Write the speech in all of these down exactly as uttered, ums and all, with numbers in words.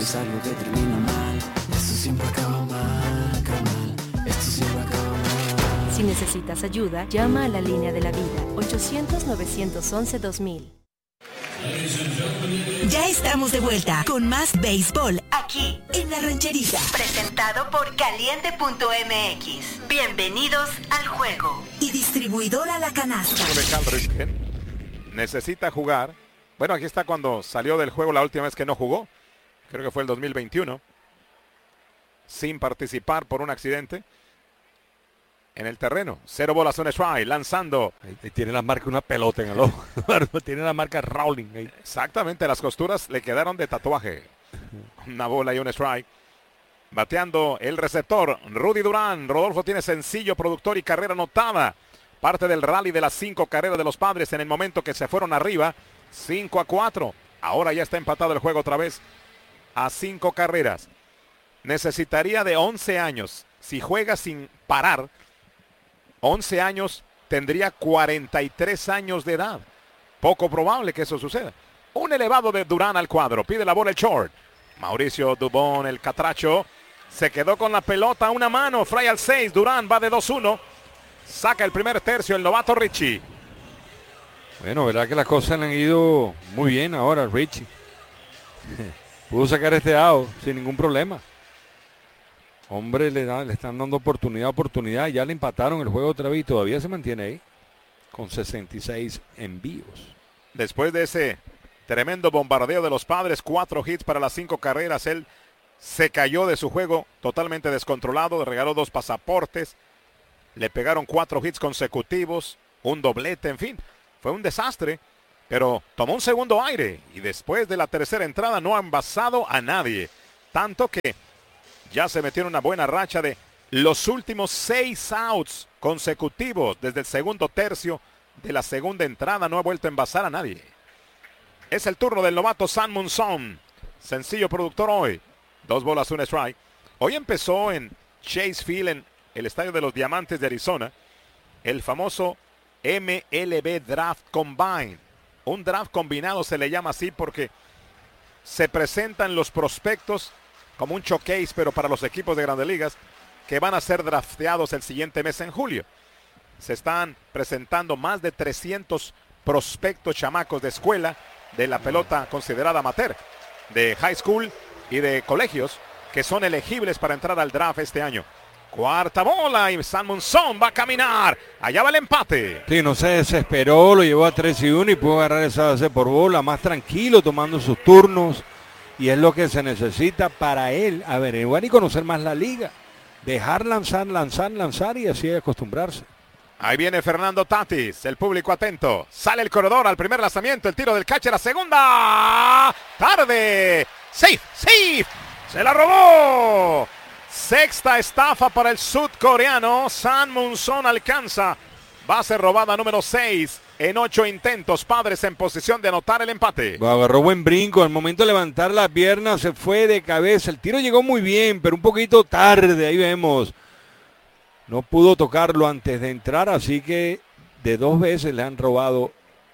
es algo que termina mal. Esto siempre acaba mal, carnal. Esto siempre acaba mal. Si necesitas ayuda, llama a la línea de la vida, ochocientos, novecientos once, dos mil. Ya estamos de vuelta con más béisbol aquí en La Rancherita. Presentado por Caliente punto M X. Bienvenidos al juego. Y distribuidora La Canasta. Necesita jugar. Bueno, aquí está cuando salió del juego la última vez que no jugó. Creo que fue el dos mil veintiuno. Sin participar por un accidente. En el terreno, cero bolas, un strike, lanzando. Ahí, ahí tiene la marca una pelota en el ojo. Tiene la marca Rowling ahí. Exactamente, las costuras le quedaron de tatuaje. Una bola y un strike. Bateando el receptor, Rudy Durán. Rodolfo tiene sencillo, productor y carrera anotada. Parte del rally de las cinco carreras de los Padres en el momento que se fueron arriba. cinco a cuatro. Ahora ya está empatado el juego otra vez a cinco carreras. Necesitaría de once años. Si juega sin parar, once años, tendría cuarenta y tres años de edad. Poco probable que eso suceda. Un elevado de Durán al cuadro. Pide la bola el short. Mauricio Dubón, el catracho. Se quedó con la pelota a una mano. Fry al seis. Durán va de dos uno. Saca el primer tercio el novato Richie. Bueno, verdad que las cosas le han ido muy bien ahora, Richie. Pudo sacar este out sin ningún problema. Hombre, le, da, le están dando oportunidad, oportunidad. Ya le empataron el juego otra vez y todavía se mantiene ahí. Con sesenta y seis envíos. Después de ese tremendo bombardeo de los Padres, cuatro hits para las cinco carreras. Él se cayó de su juego totalmente descontrolado. Le regaló dos pasaportes. Le pegaron cuatro hits consecutivos. Un doblete, en fin. Fue un desastre. Pero tomó un segundo aire. Y después de la tercera entrada no ha envasado a nadie. Tanto que ya se metió en una buena racha de los últimos seis outs consecutivos desde el segundo tercio de la segunda entrada. No ha vuelto a envasar a nadie. Es el turno del novato Sam Monson. Sencillo productor hoy. Dos bolas, un strike. Hoy empezó en Chase Field, en el estadio de los Diamantes de Arizona, el famoso M L B Draft Combine. Un draft combinado se le llama así porque se presentan los prospectos como un showcase, pero para los equipos de Grandes Ligas que van a ser drafteados el siguiente mes en julio. Se están presentando más de trescientos prospectos chamacos de escuela de la pelota considerada amateur, de high school y de colegios que son elegibles para entrar al draft este año. Cuarta bola y Sam Monson va a caminar. Allá va el empate. Sí, no se desesperó, lo llevó a tres y uno y pudo agarrar esa base por bola, más tranquilo, tomando sus turnos. Y es lo que se necesita para él, averiguar y conocer más la liga. Dejar lanzar, lanzar, lanzar y así acostumbrarse. Ahí viene Fernando Tatis, el público atento. Sale el corredor al primer lanzamiento, el tiro del catcher a segunda. Tarde. Safe, safe. Se la robó. Sexta estafa para el sudcoreano. Sam Monson alcanza. Base robada número seis. En ocho intentos, Padres en posición de anotar el empate. Agarró buen brinco, al momento de levantar la pierna se fue de cabeza. El tiro llegó muy bien, pero un poquito tarde, ahí vemos. No pudo tocarlo antes de entrar, así que de dos veces le han robado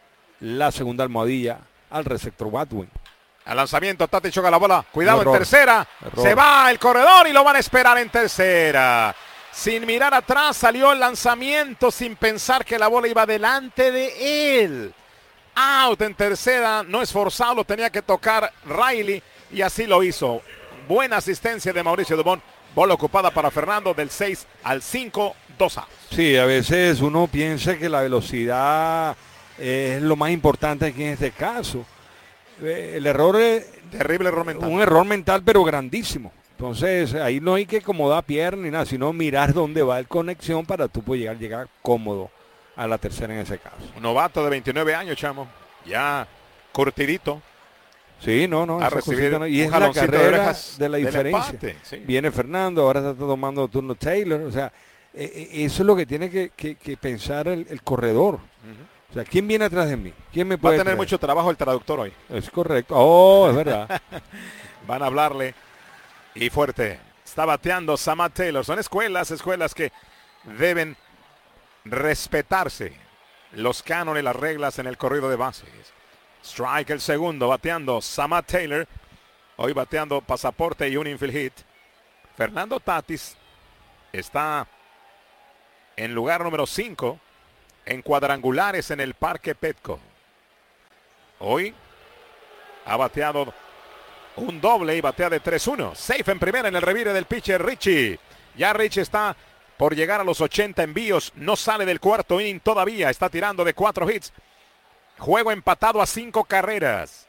la segunda almohadilla al receptor Baldwin. Al lanzamiento, Tati choca la bola. Cuidado Error. en tercera. Error. Se va el corredor y lo van a esperar en tercera. Sin mirar atrás, salió el lanzamiento sin pensar que la bola iba delante de él. Out en tercera, no es forzado, lo tenía que tocar Riley y así lo hizo. Buena asistencia de Mauricio Dubón. Bola ocupada para Fernando del seis al cinco, dos outs. Sí, a veces uno piensa que la velocidad es lo más importante aquí en este caso. El error es terrible error mental. Un error mental pero grandísimo. Entonces ahí no hay que acomodar pierna ni nada, sino mirar dónde va el conexión para tú poder llegar, llegar cómodo a la tercera en ese caso. Un novato de veintinueve años, chamo. Ya curtidito. Sí, no, no. A recibir no. Y un es la carrera de, de la diferencia. Empate, sí. Viene Fernando, ahora está tomando turno Taylor. O sea, eh, eso es lo que tiene que, que, que pensar el, el corredor. Uh-huh. O sea, ¿quién viene atrás de mí? ¿Quién me puede Va a tener traer? mucho trabajo el traductor hoy. Es correcto. Oh, es verdad. Van a hablarle. Y fuerte. Está bateando Samad Taylor. Son escuelas, escuelas que deben respetarse los cánones, las reglas en el corrido de bases. Strike el segundo, bateando Samad Taylor. hoy bateando pasaporte y un infield hit. Fernando Tatis está en lugar número cinco en cuadrangulares en el Parque Petco. Hoy ha bateado un doble y batea de tres uno. Safe en primera en el revire del pitcher Richie. Ya Richie está por llegar a los ochenta envíos. No sale del cuarto inning todavía. Está tirando de cuatro hits. Juego empatado a cinco carreras.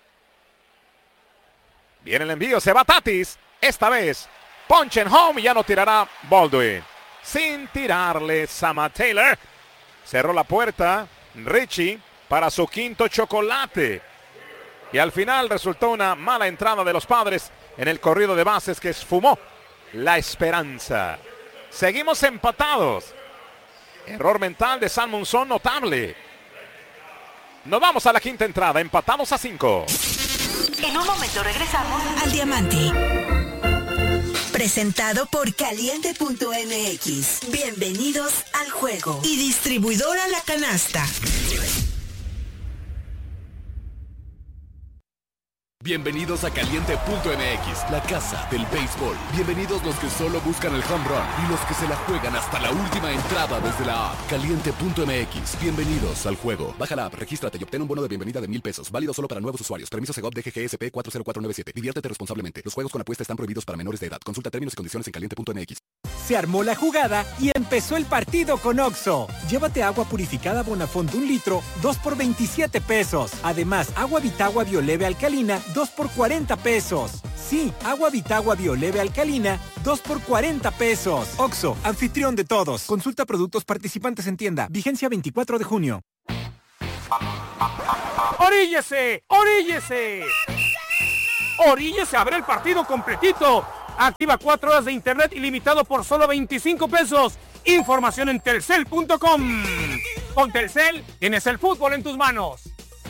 Viene el envío. Se va Tatis. Esta vez punch en home y ya no tirará Baldwin. Sin tirarle Sama Taylor. Cerró la puerta Richie para su quinto chocolate. Y al final resultó una mala entrada de los Padres en el corrido de bases que esfumó la esperanza. Seguimos empatados. Error mental de Sam Monzón notable. Nos vamos a la quinta entrada. Empatamos a cinco. En un momento regresamos al Diamante. Presentado por Caliente punto M X. Bienvenidos al juego. Y distribuidora La Canasta. Bienvenidos a Caliente punto M X, la casa del béisbol. Bienvenidos los que solo buscan el home run y los que se la juegan hasta la última entrada desde la app. Caliente punto M X, bienvenidos al juego. Baja la app, regístrate y obtén un bono de bienvenida de mil pesos. Válido solo para nuevos usuarios. Permiso Segov D G G S P cuatro cero cuatro nueve siete. Diviértete responsablemente. Los juegos con apuesta están prohibidos para menores de edad. Consulta términos y condiciones en Caliente punto M X. Se armó la jugada y empezó el partido con Oxxo. Llévate agua purificada Bonafont de un litro, dos por veintisiete pesos. Además, agua Vitagua Bioleve alcalina, dos por cuarenta pesos. Sí, agua Vitagua Bioleve alcalina, dos por cuarenta pesos. Oxxo, anfitrión de todos. Consulta productos participantes en tienda. Vigencia veinticuatro de junio. ¡Oríllese! ¡Oríllese! ¡Oríllese a ver el partido completito! Activa cuatro horas de internet ilimitado por solo veinticinco pesos. Información en telcel punto com. Con Telcel tienes el fútbol en tus manos.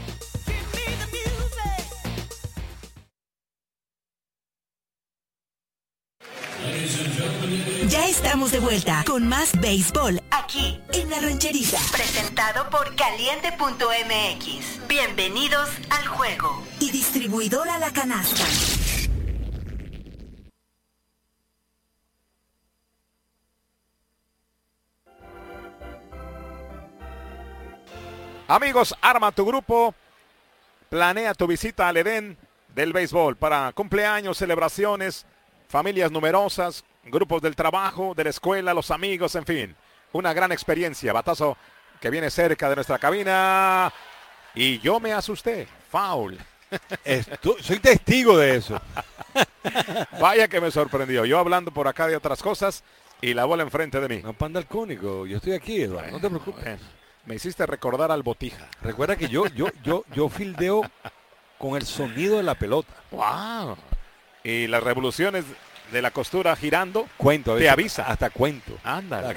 Ya estamos de vuelta con más béisbol aquí en La Rancherita. Presentado por Caliente punto M X. Bienvenidos al juego. Y distribuidora La Canasta. Amigos, arma tu grupo, planea tu visita al Edén del béisbol para cumpleaños, celebraciones, familias numerosas, grupos del trabajo, de la escuela, los amigos, en fin. Una gran experiencia. Batazo que viene cerca de nuestra cabina y yo me asusté. Foul. Esto, soy testigo de eso. Vaya que me sorprendió. Yo hablando por acá de otras cosas y la bola enfrente de mí. No, panda al cónico. Yo estoy aquí, Eduardo. Bueno, no te preocupes. Bueno. Me hiciste recordar al Botija. Recuerda que yo, yo, yo, yo fildeo con el sonido de la pelota. Wow. Y las revoluciones de la costura girando. Cuento, a te veces, avisa. Hasta cuento. Ándale.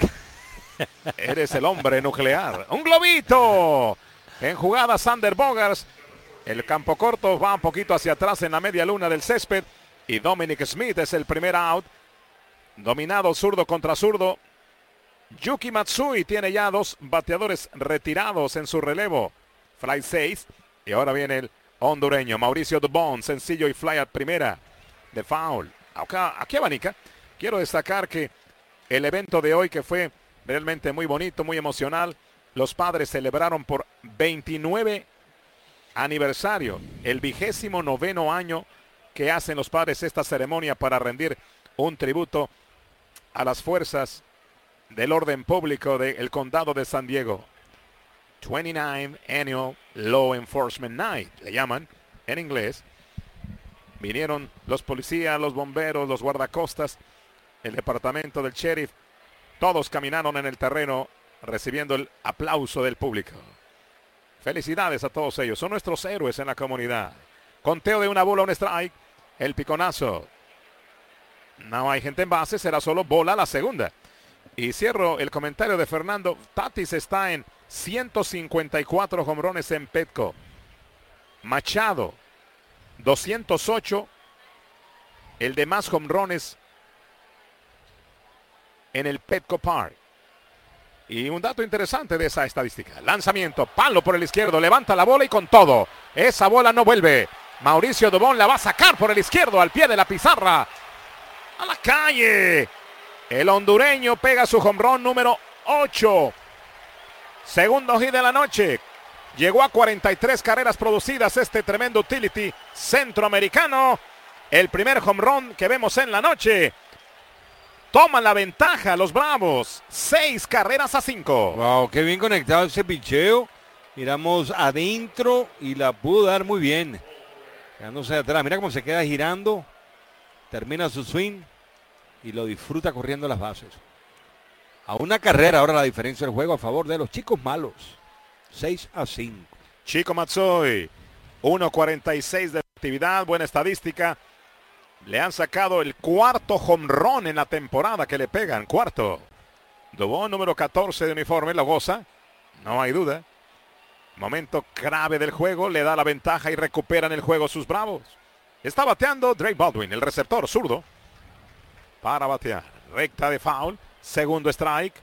Eres el hombre nuclear. Un globito. En jugada Sander Bogaerts. El campo corto va un poquito hacia atrás en la media luna del césped. Y Dominic Smith es el primer out. Dominado zurdo contra zurdo. Yuki Matsui tiene ya dos bateadores retirados en su relevo. Fly seis. Y ahora viene el hondureño Mauricio Dubón. Sencillo y fly a primera de foul. Acá, aquí abanica. Quiero destacar que el evento de hoy, que fue realmente muy bonito, muy emocional. Los Padres celebraron por veintinueve aniversario. El vigésimo noveno año que hacen los Padres esta ceremonia para rendir un tributo a las fuerzas del orden público del condado de San Diego. veintinueve Annual Law Enforcement Night, le llaman en inglés. Vinieron los policías, los bomberos, los guardacostas, el departamento del sheriff. Todos caminaron en el terreno recibiendo el aplauso del público. Felicidades a todos ellos, son nuestros héroes en la comunidad. Conteo de una bola, un strike, el piconazo. No hay gente en base, será solo bola la segunda. Y cierro el comentario de Fernando. Tatis está en ciento cincuenta y cuatro jonrones en Petco. Machado, doscientos ocho. El de más jonrones en el Petco Park. Y un dato interesante de esa estadística. Lanzamiento, palo por el izquierdo, levanta la bola y con todo. Esa bola no vuelve. Mauricio Dubón la va a sacar por el izquierdo al pie de la pizarra. A la calle. El hondureño pega su home run número ocho. Segundo hit de la noche. Llegó a cuarenta y tres carreras producidas este tremendo utility centroamericano. El primer home run que vemos en la noche. Toman la ventaja los Bravos. Seis carreras a cinco. Wow, qué bien conectado ese picheo. Miramos adentro y la pudo dar muy bien. Quedándose de atrás. Mira cómo se queda girando. Termina su swing y lo disfruta corriendo las bases. A una carrera ahora la diferencia del juego a favor de los chicos malos. seis a cinco. Chico Matsui. uno cuarenta y seis de actividad. Buena estadística. Le han sacado el cuarto home run en la temporada que le pegan. Cuarto. Dubón, número catorce de uniforme, lo goza. No hay duda. Momento clave del juego. Le da la ventaja y recuperan el juego sus Bravos. Está bateando Drake Baldwin, el receptor zurdo. Para batear. Recta de foul. Segundo strike.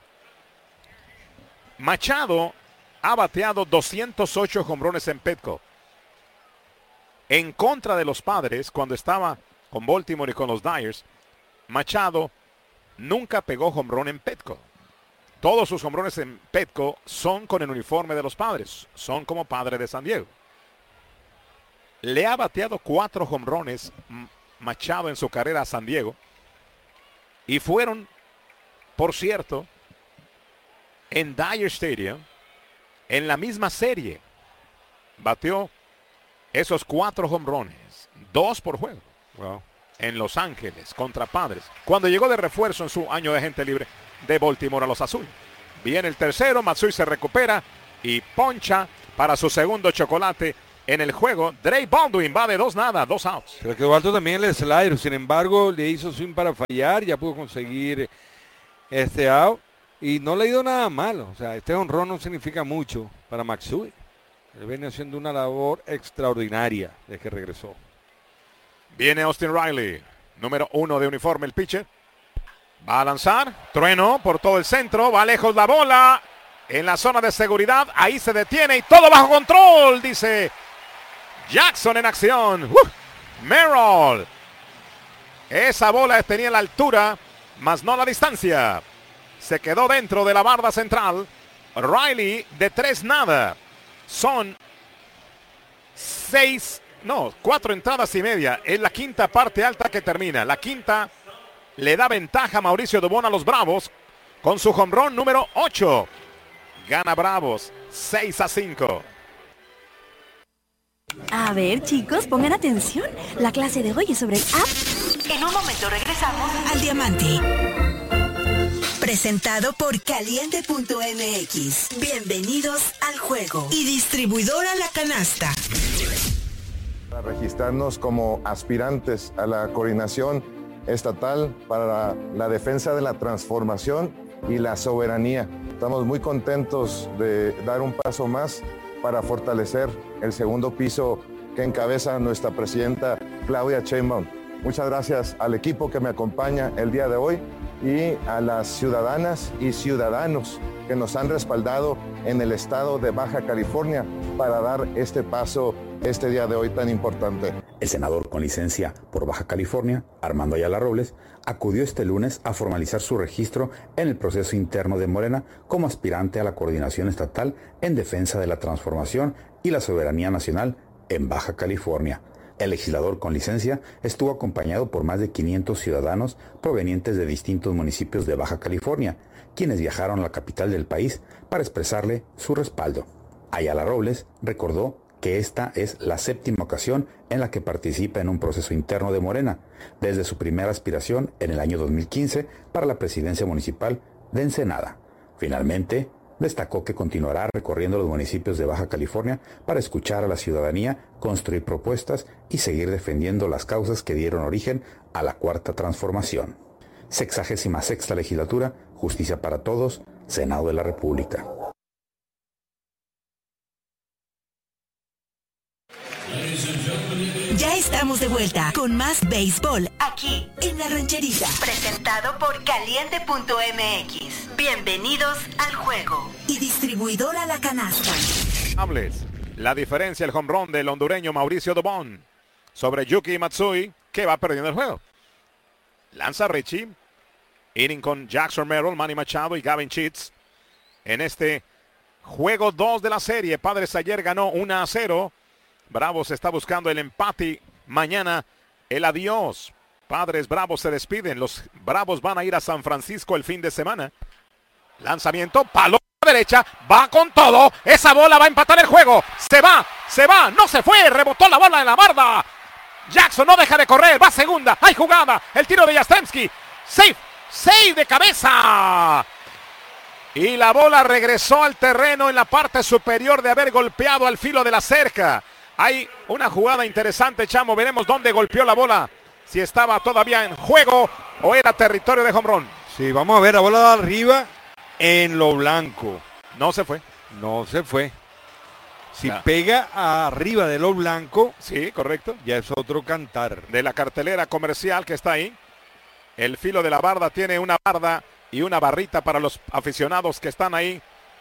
Machado ha bateado doscientos ocho home runs en Petco. En contra de los Padres, cuando estaba con Baltimore y con los Dyers, Machado nunca pegó home run en Petco. Todos sus home runs en Petco son con el uniforme de los Padres. Son como Padre de San Diego. Le ha bateado cuatro home runs Machado en su carrera a San Diego. Y fueron, por cierto, en Dyer Stadium, en la misma serie. Bateó esos cuatro home runs. Dos por juego. Wow. En Los Ángeles contra Padres. Cuando llegó de refuerzo en su año de agente libre de Baltimore a los Azules. Viene el tercero. Matsui se recupera y poncha para su segundo chocolate en el juego. Drake Baldwin va de dos nada, dos outs. Pero quedó alto también el slider. Sin embargo, le hizo swing para fallar. Ya pudo conseguir este out. Y no le ha ido nada mal. O sea, este honrón no significa mucho para Matsui. Él viene haciendo una labor extraordinaria desde que regresó. Viene Austin Riley, número uno de uniforme, el pitcher. Va a lanzar, trueno por todo el centro, va lejos la bola. En la zona de seguridad, ahí se detiene y todo bajo control, dice Jackson en acción. ¡Uh! Merrill. Esa bola tenía la altura, más no la distancia. Se quedó dentro de la barda central. Riley de tres nada. Son seis... No, cuatro entradas y media. Es la quinta parte alta que termina. La quinta le da ventaja a Mauricio Dubón a los Bravos con su home run número ocho. Gana Bravos seis a cinco. A ver, chicos, pongan atención. La clase de hoy es sobre el app. En un momento regresamos al Diamante. Presentado por Caliente punto M X. Bienvenidos al juego. Y distribuidora La Canasta. Para registrarnos como aspirantes a la coordinación estatal para la defensa de la transformación y la soberanía. Estamos muy contentos de dar un paso más para fortalecer el segundo piso que encabeza nuestra presidenta Claudia Sheinbaum. Muchas gracias al equipo que me acompaña el día de hoy y a las ciudadanas y ciudadanos que nos han respaldado en el estado de Baja California para dar este paso este día de hoy tan importante. El senador con licencia por Baja California, Armando Ayala Robles, acudió este lunes a formalizar su registro en el proceso interno de Morena como aspirante a la coordinación estatal en defensa de la transformación y la soberanía nacional en Baja California. El legislador con licencia estuvo acompañado por más de quinientos ciudadanos provenientes de distintos municipios de Baja California, quienes viajaron a la capital del país para expresarle su respaldo. Ayala Robles recordó que esta es la séptima ocasión en la que participa en un proceso interno de Morena, desde su primera aspiración en el año dos mil quince para la presidencia municipal de Ensenada. Finalmente, destacó que continuará recorriendo los municipios de Baja California para escuchar a la ciudadanía, construir propuestas y seguir defendiendo las causas que dieron origen a la Cuarta Transformación. Sexagésima sexta legislatura, Justicia para Todos, Senado de la República. Ya estamos de vuelta con más béisbol aquí en La Rancherita. Presentado por Caliente punto M X. Bienvenidos al juego. Y distribuidora La Canasta. La diferencia, el home run del hondureño Mauricio Dubón. sobre Yuki Matsui, que va perdiendo el juego. Lanza Richie. Inning con Jackson Merrill, Manny Machado y Gavin Sheets. En este juego dos de la serie. Padres ayer ganó uno a cero. Bravos está buscando el empate. Mañana el adiós. Padres Bravos se despiden. Los Bravos van a ir a San Francisco el fin de semana. Lanzamiento, palo a la derecha. Va con todo. Esa bola va a empatar el juego. Se va, se va. No se fue. Rebotó la bola en la barda. Jackson no deja de correr. Va segunda. Hay jugada. El tiro de Yastrzemski. Safe. Save de cabeza. Y la bola regresó al terreno en la parte superior de haber golpeado al filo de la cerca. Hay una jugada interesante, Chamo. Veremos dónde golpeó la bola. Si estaba todavía en juego o era territorio de home run. Sí, vamos a ver la bola de arriba en lo blanco. No se fue. No se fue. Si Ya. pega arriba de lo blanco. Sí, correcto. Ya es otro cantar. De la cartelera comercial que está ahí. El filo de la barda tiene una barda y una barrita para los aficionados que están ahí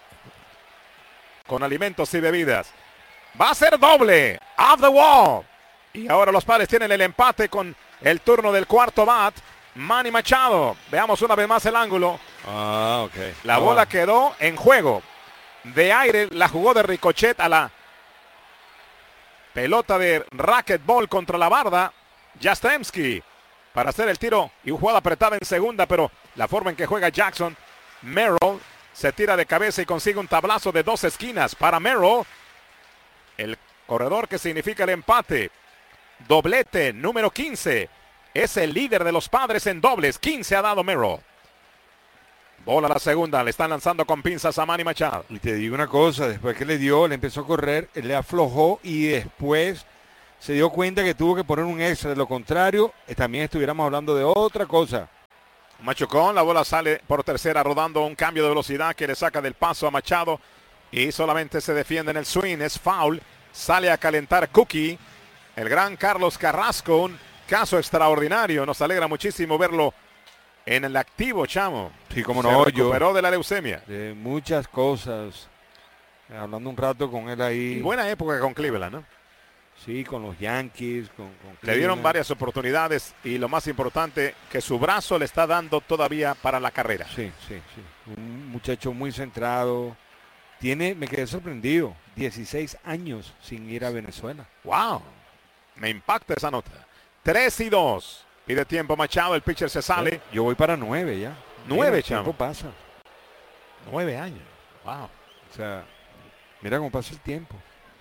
con alimentos y bebidas. Va a ser doble. Off the wall. Y ahora los Padres tienen el empate con el turno del cuarto bat. Manny Machado. Veamos una vez más el ángulo. Ah, ok. La No. bola quedó en juego. De aire la jugó de ricochet a la pelota de racquetball contra la barda. Yastrzemski para hacer el tiro y jugada apretada en segunda, pero la forma en que juega Jackson. Merrill se tira de cabeza y consigue un tablazo de dos esquinas para Merrill. El corredor que significa el empate. Doblete número quince. Es el líder de los Padres en dobles. quince ha dado Merrill. Bola a la segunda. Le están lanzando con pinzas a Manny Machado. Y te digo una cosa, después que le dio, le empezó a correr, él le aflojó y después se dio cuenta que tuvo que poner un extra. De lo contrario, eh, también estuviéramos hablando de otra cosa. Machucón, la bola sale por tercera rodando un cambio de velocidad que le saca del paso a Machado y solamente se defiende en el swing. Es foul. Sale a calentar Cookie. El gran Carlos Carrasco, un caso extraordinario. Nos alegra muchísimo verlo en el activo, Chamo. Sí, como Se no, recuperó yo de la leucemia. de muchas cosas. Hablando un rato con él ahí. Y buena época con Cleveland, ¿no? Sí, con los Yankees. Con, con Le dieron Cleveland. varias oportunidades y lo más importante, que su brazo le está dando todavía para la carrera. Sí, sí, sí. Un muchacho muy centrado. Tiene, me quedé sorprendido, dieciséis años sin ir a Venezuela. ¡Wow! Me impacta esa nota. tres y dos. Pide tiempo Machado, el pitcher se sale. Yo voy para nueve ya. Nueve, Mira, el chamo. tiempo pasa. Nueve años. ¡Wow! O sea, mira cómo pasa el tiempo.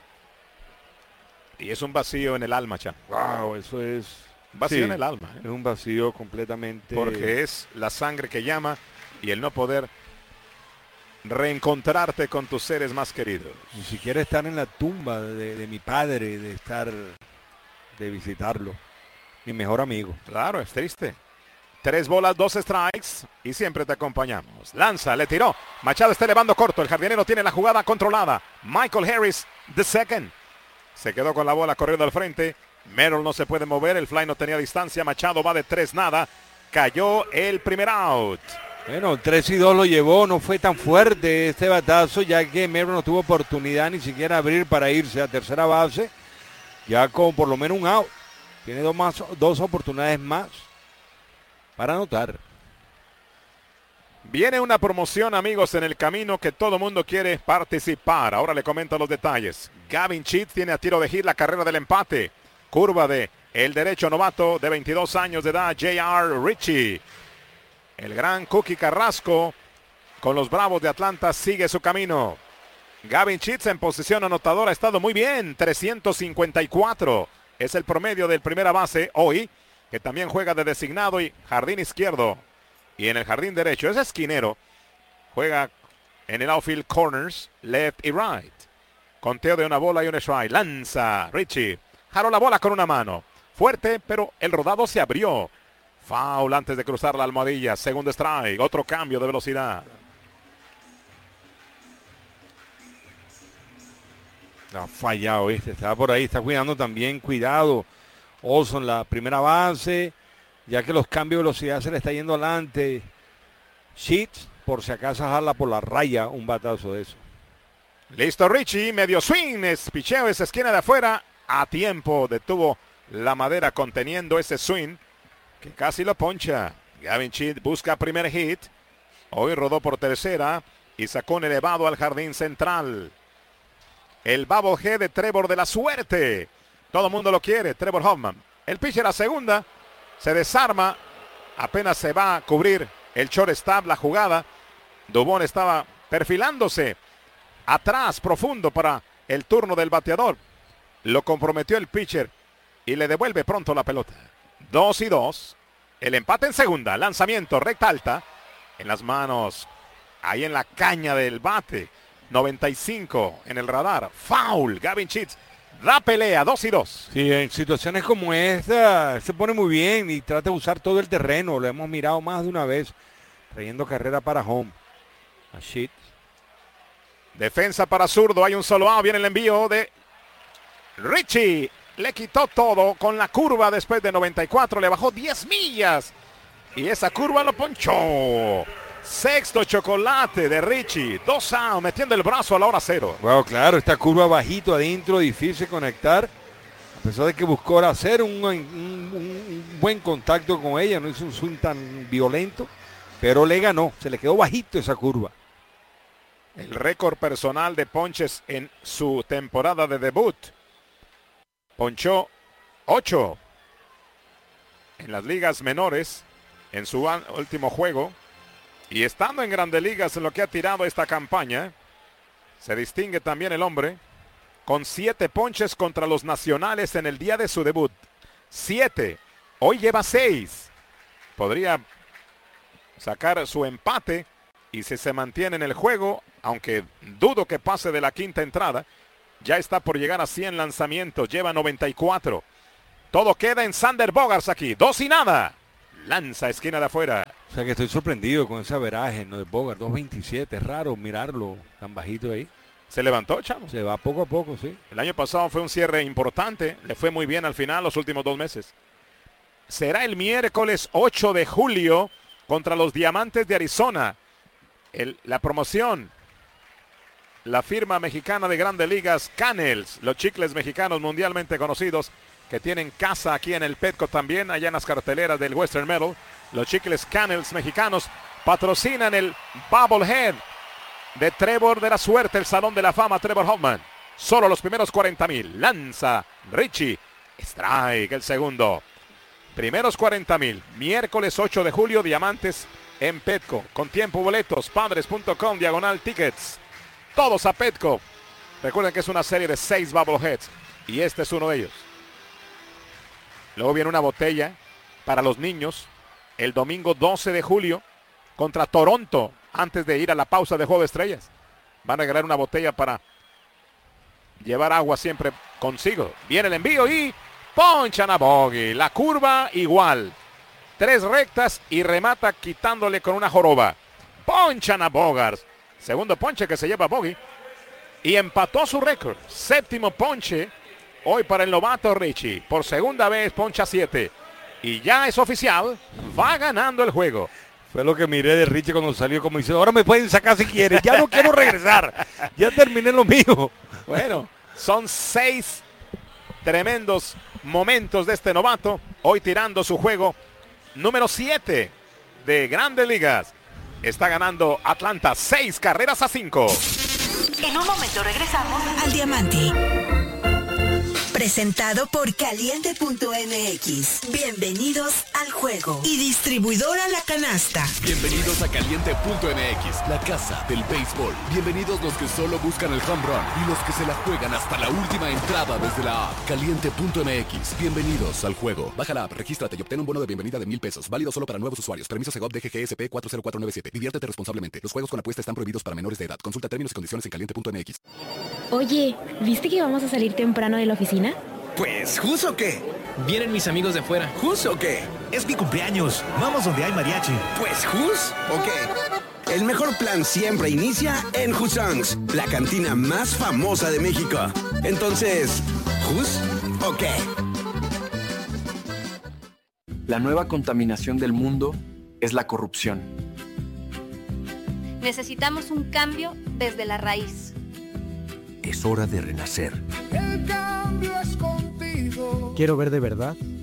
Y es un vacío en el alma, Chamo. Wow, eso es Un vacío sí, en el alma. ¿eh? Es un vacío completamente. Porque es la sangre que llama y el no poder reencontrarte con tus seres más queridos. Ni siquiera estar en la tumba de, de mi padre, de estar, de visitarlo. Mi mejor amigo. Claro, es triste. Tres bolas, dos strikes y siempre te acompañamos. Lanza, le tiró. Machado está elevando corto. El jardinero tiene la jugada controlada. Michael Harris, the second. Se quedó con la bola corriendo al frente. Merrill no se puede mover. El fly no tenía distancia. Machado va de tres nada. Cayó el primer out. Bueno, tres y dos lo llevó. No fue tan fuerte este batazo, ya que Merrill no tuvo oportunidad ni siquiera de abrir para irse a tercera base. Ya con por lo menos un out. Tiene dos, más, dos oportunidades más para anotar. Viene una promoción, amigos, en el camino que todo mundo quiere participar. Ahora le comento los detalles. Gavin Sheets tiene a tiro de hit la carrera del empate. Curva de el derecho novato de veintidós años de edad, J R Richie. El gran Cookie Carrasco con los Bravos de Atlanta sigue su camino. Gavin Sheets en posición anotadora ha estado muy bien, trescientos cincuenta y cuatro. Es el promedio del primera base hoy, que también juega de designado y jardín izquierdo. Y en el jardín derecho es esquinero. Juega en el outfield corners, left y right. Conteo de una bola y un strike. Lanza Richie. Jaló la bola con una mano. Fuerte, pero el rodado se abrió. Foul antes de cruzar la almohadilla. Segundo strike. Otro cambio de velocidad. Ha fallado, ¿viste? Está por ahí, está cuidando también. Cuidado. Olson, la primera base. Ya que los cambios de velocidad se le está yendo adelante. Sheets, por si acaso jala por la raya un batazo de eso. Listo Richie, medio swing, es picheo, es esquina de afuera. A tiempo detuvo la madera conteniendo ese swing que casi lo poncha. Gavin Sheet busca primer hit. Hoy rodó por tercera y sacó un elevado al jardín central. El bobblehead de Trevor de la suerte. Todo el mundo lo quiere, Trevor Hoffman. El pitcher a segunda se desarma. Apenas se va a cubrir el shortstop la jugada. Dubón estaba perfilándose atrás profundo para el turno del bateador. Lo comprometió el pitcher y le devuelve pronto la pelota. Dos y dos. El empate en segunda. Lanzamiento recta alta. En las manos. Ahí en la caña del bate. noventa y cinco en el radar. Foul. Gavin Sheets da pelea. Dos y dos. Sí, en situaciones como esta se pone muy bien y trata de usar todo el terreno. Lo hemos mirado más de una vez. Trayendo carrera para home. A Sheets. Defensa para zurdo. Hay un solo out. Viene el envío de Richie. Le quitó todo con la curva después de noventa y cuatro. Le bajó diez millas. Y esa curva lo ponchó. Sexto chocolate de Richie. Dos out, metiendo el brazo a la hora cero. Bueno, claro, esta curva bajito adentro, difícil conectar. A pesar de que buscó hacer un, un, un buen contacto con ella. No hizo un swing tan violento. Pero le ganó. Se le quedó bajito esa curva. El récord personal de ponches en su temporada de debut. Ponchó ocho en las ligas menores en su último juego. Y estando en Grandes Ligas en lo que ha tirado esta campaña, se distingue también el hombre con siete ponches contra los nacionales en el día de su debut. Siete. Hoy lleva seis. Podría sacar su empate y si se mantiene en el juego, aunque dudo que pase de la quinta entrada, ya está por llegar a cien lanzamientos, lleva noventa y cuatro. Todo queda en Xander Bogaerts aquí, dos y nada. Lanza esquina de afuera. O sea que estoy sorprendido con ese averaje, ¿no? De Bogaerts, dos veintisiete, es raro mirarlo tan bajito ahí. Se levantó, chavo. Se va poco a poco, sí. El año pasado fue un cierre importante, le fue muy bien al final los últimos dos meses. Será el miércoles ocho de julio contra los Diamantes de Arizona. El, la promoción. La firma mexicana de Grandes Ligas, Canels, los chicles mexicanos mundialmente conocidos, que tienen casa aquí en el Petco también, allá en las carteleras del Western Metal. Los chicles Canels mexicanos patrocinan el bobblehead de Trevor de la suerte, el Salón de la Fama, Trevor Hoffman. Solo los primeros cuarenta mil. Lanza Richie. Strike el segundo. Primeros cuarenta mil. Miércoles ocho de julio, Diamantes en Petco. Con tiempo, boletos, padres punto com, diagonal tickets. Todos a Petco. Recuerden que es una serie de seis bobbleheads y este es uno de ellos. Luego viene una botella para los niños el domingo doce de julio contra Toronto antes de ir a la pausa de Juego de Estrellas. Van a regalar una botella para llevar agua siempre consigo. Viene el envío y ponchan a Bogey. La curva igual. Tres rectas y remata quitándole con una joroba. Ponchan a Bogaerts. Segundo ponche que se lleva Bogey. Y empató su récord. Séptimo ponche hoy para el novato Richie. Por segunda vez poncha siete. Y ya es oficial. Va ganando el juego. Fue lo que miré de Richie cuando salió, como dice, ahora me pueden sacar si quieren. Ya no quiero regresar. Ya terminé lo mío. Bueno, son seis tremendos momentos de este novato. Hoy tirando su juego número siete de Grandes Ligas. Está ganando Atlanta seis carreras a cinco. En un momento regresamos al Diamante. Presentado por Caliente punto M X. Bienvenidos al juego. Y distribuidora La Canasta. Bienvenidos a Caliente punto M X, la casa del béisbol. Bienvenidos los que solo buscan el home run y los que se la juegan hasta la última entrada desde la app. Caliente punto M X. Bienvenidos al juego. Baja la app, regístrate y obtén un bono de bienvenida de mil pesos. Válido solo para nuevos usuarios. Permiso Segov D G G S P cuatro cero cuatro nueve siete. Diviértete responsablemente. Los juegos con apuesta están prohibidos para menores de edad. Consulta términos y condiciones en Caliente punto M X. Oye, ¿viste que vamos a salir temprano de la oficina? Pues, ¿jus o qué? Vienen mis amigos de afuera. ¿Jus o qué? Es mi cumpleaños. Vamos donde hay mariachi. Pues, ¿jus o qué? El mejor plan siempre inicia en Hussongs, la cantina más famosa de México. Entonces, ¿jus o qué? La nueva contaminación del mundo es la corrupción. Necesitamos un cambio desde la raíz. Es hora de renacer. El cambio es contigo. quiero ver de verdad